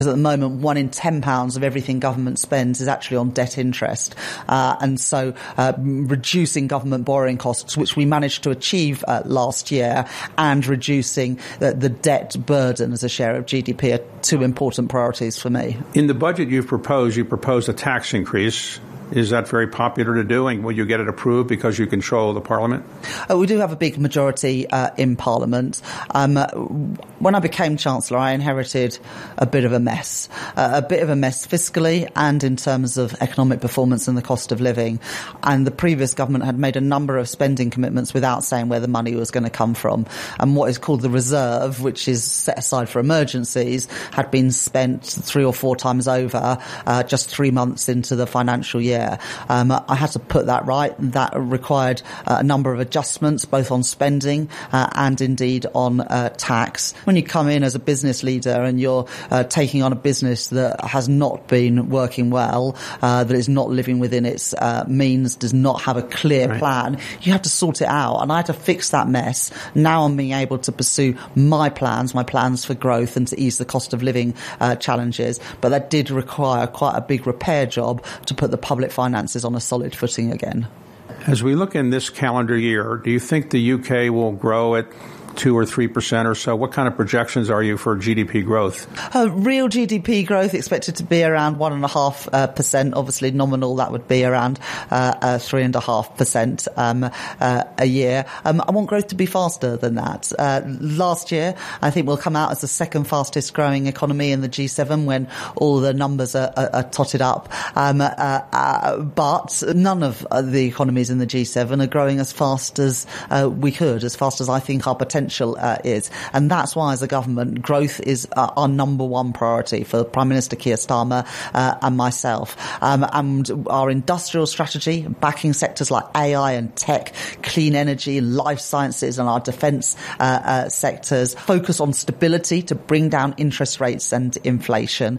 At the moment, £1 in £10 of everything government spends is actually on debt interest. And so reducing government borrowing costs, which we managed to achieve last year, and reducing the debt burden as a share of GDP are two important priorities for me. In the budget you proposed a tax increase. Is that very popular to do, and will you get it approved because you control the Parliament? We do have a big majority in Parliament. When I became Chancellor, I inherited a bit of a mess fiscally and in terms of economic performance and the cost of living. And the previous government had made a number of spending commitments without saying where the money was going to come from. And what is called the reserve, which is set aside for emergencies, had been spent 3 or 4 times over just 3 months into the financial year. I had to put that right. That required a number of adjustments, both on spending and indeed on tax. When you come in as a business leader and you're taking on a business that has not been working well, that is not living within its means, does not have a clear plan, you have to sort it out. And I had to fix that mess. Now I'm being able to pursue my plans for growth and to ease the cost of living challenges. But that did require quite a big repair job to put the public finances on a solid footing again. As we look in this calendar year, do you think the UK will grow at 2 or 3% or so? What kind of projections are you for GDP growth? Real GDP growth expected to be around 1.5%. Obviously, nominal, that would be around 3.5% a year. I want growth to be faster than that. Last year, I think we'll come out as the second fastest growing economy in the G7 when all the numbers are totted up. But none of the economies in the G7 are growing as fast as we could, as fast as I think our potential is. And that's why, as a government, growth is our number one priority for Prime Minister Keir Starmer and myself. And our industrial strategy, backing sectors like AI and tech, clean energy, life sciences and our defence sectors, focus on stability to bring down interest rates and inflation,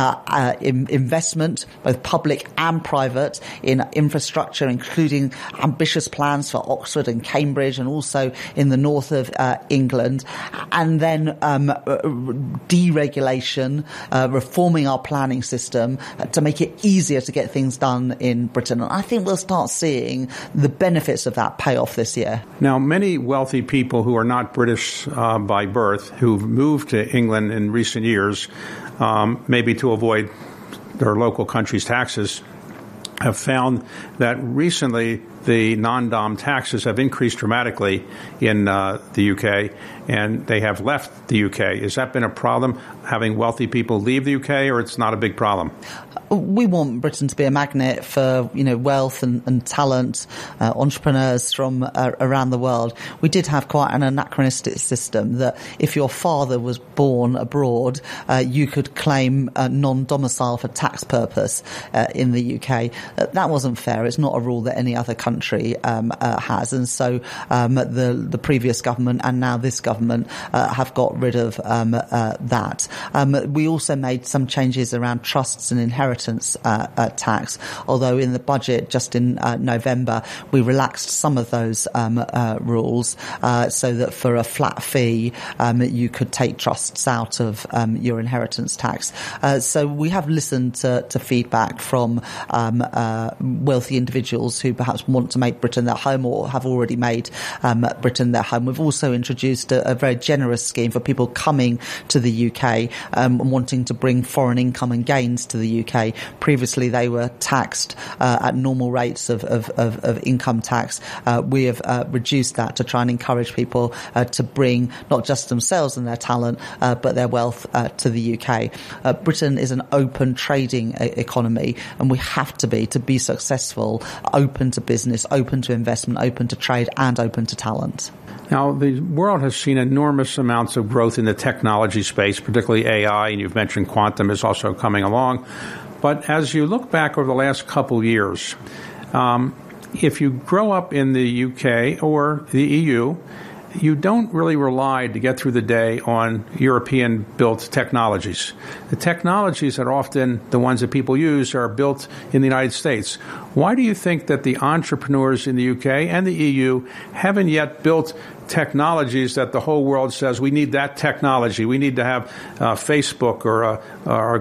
investment, both public and private, in infrastructure, including ambitious plans for Oxford and Cambridge and also in the north of England, and then deregulation, reforming our planning system to make it easier to get things done in Britain. And I think we'll start seeing the benefits of that pay off this year. Now, many wealthy people who are not British by birth, who've moved to England in recent years, maybe to avoid their local country's taxes, have found that recently the non-dom taxes have increased dramatically in the UK, and they have left the UK. Has that been a problem, having wealthy people leave the UK, or it's not a big problem? We want Britain to be a magnet for, wealth and talent, entrepreneurs from around the world. We did have quite an anachronistic system that if your father was born abroad, you could claim non-domicile for tax purpose in the UK. That wasn't fair. It's not a rule that any other country has. And so the previous government and now this government have got rid of that. We also made some changes around trusts and inheritance tax, although in the budget just in November we relaxed some of those rules so that for a flat fee you could take trusts out of your inheritance tax. So we have listened to feedback from wealthy individuals who perhaps want to make Britain their home or have already made Britain their home. We've also introduced a very generous scheme for people coming to the UK wanting to bring foreign income and gains to the UK. Previously, they were taxed at normal rates of income tax. We have reduced that to try and encourage people to bring not just themselves and their talent, but their wealth to the UK. Britain is an open trading economy, and we have to be successful, open to business, open to investment, open to trade, and open to talent. Now, the world has seen enormous amounts of growth in the technology space, particularly AI, and you've mentioned quantum is also coming along. But as you look back over the last couple years, if you grow up in the UK or the EU you don't really rely to get through the day on European-built technologies. The technologies that are often the ones that people use are built in the United States. Why do you think that the entrepreneurs in the UK and the EU haven't yet built technologies that the whole world says we need that technology? We need to have Facebook or